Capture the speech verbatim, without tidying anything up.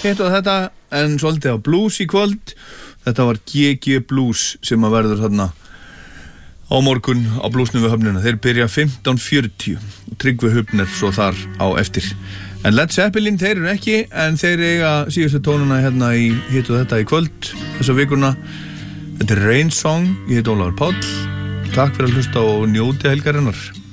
hitt og þetta, en svolítið á blues í kvöld. Þetta var G G Blues sem að verður þarna á morgun á Bluesnum við höfnina. Þeir byrja fimmtán fjörutíu og Tryggvi Hufner svo þar á eftir. En Led Zeppelin, þeir eru ekki, en þeir eiga síðustu tónuna hérna í hitt og þetta í kvöld, þessa vikuna. Þetta er Rain Song, ég heit Ólafur Páll. Takk fyrir að hlusta og njóti helgarinnar.